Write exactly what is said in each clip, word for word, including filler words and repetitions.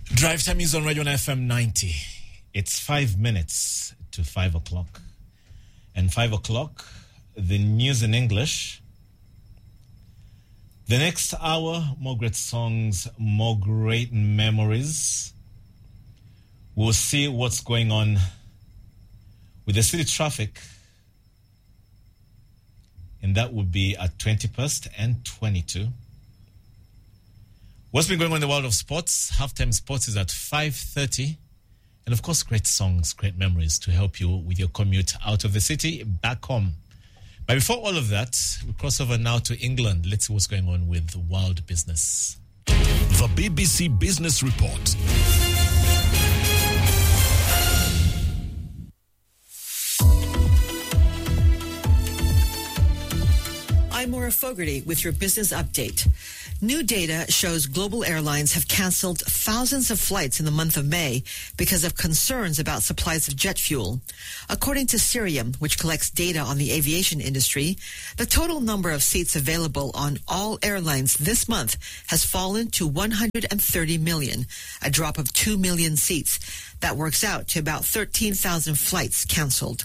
Drive time is on Radio on F M ninety. It's five minutes to five o'clock. And five o'clock, the news in English. The next hour, more great songs, more great memories. We'll see what's going on with the city traffic. And that would be at twenty-first and twenty-two. What's been going on in the world of sports? Halftime sports is at five thirty. And of course, great songs, great memories to help you with your commute out of the city, back home. But before all of that, we cross over now to England. Let's see what's going on with world business. The B B C Business Report. I'm Maura Fogarty with your business update. New data shows global airlines have canceled thousands of flights in the month of May because of concerns about supplies of jet fuel. According to Cirium, which collects data on the aviation industry, the total number of seats available on all airlines this month has fallen to one hundred thirty million, a drop of two million seats. That works out to about thirteen thousand flights canceled.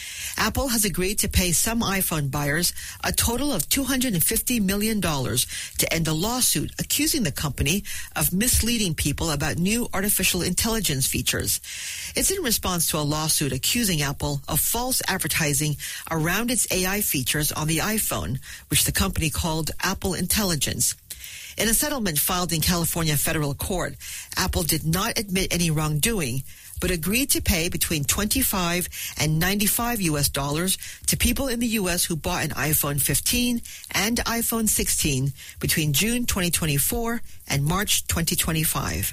Apple has agreed to pay some iPhone buyers a total of two hundred fifty million dollars to end a lawsuit accusing the company of misleading people about new artificial intelligence features. It's in response to a lawsuit accusing Apple of false advertising around its A I features on the iPhone, which the company called Apple Intelligence. In a settlement filed in California federal court, Apple did not admit any wrongdoing, but agreed to pay between twenty-five and ninety-five U S dollars to people in the U S who bought an iPhone fifteen and iPhone sixteen between June twenty twenty-four and March twenty twenty-five.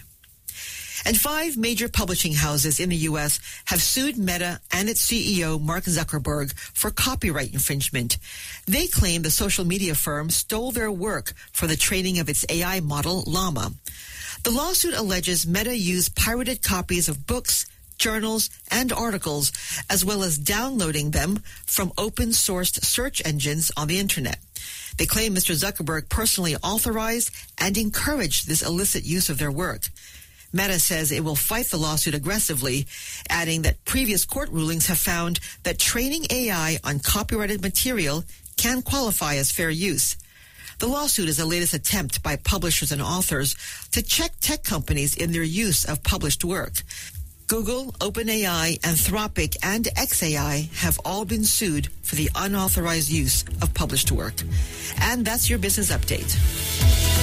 And five major publishing houses in the U S have sued Meta and its C E O, Mark Zuckerberg, for copyright infringement. They claim the social media firm stole their work for the training of its A I model, Llama. The lawsuit alleges Meta used pirated copies of books, journals, and articles, as well as downloading them from open-sourced search engines on the internet. They claim Mister Zuckerberg personally authorized and encouraged this illicit use of their work. Meta says it will fight the lawsuit aggressively, adding that previous court rulings have found that training A I on copyrighted material can qualify as fair use. The lawsuit is the latest attempt by publishers and authors to check tech companies in their use of published work. Google, OpenAI, Anthropic, and X A I have all been sued for the unauthorized use of published work. And that's your business update.